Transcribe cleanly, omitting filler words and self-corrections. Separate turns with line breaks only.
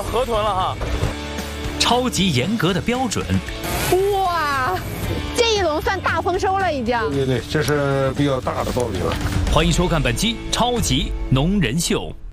河豚了哈。
超级严格的标准。
哇，这一笼算大丰收了已经。
对，这是比较大的鲍鱼了。
欢迎收看本期《超级农人秀》。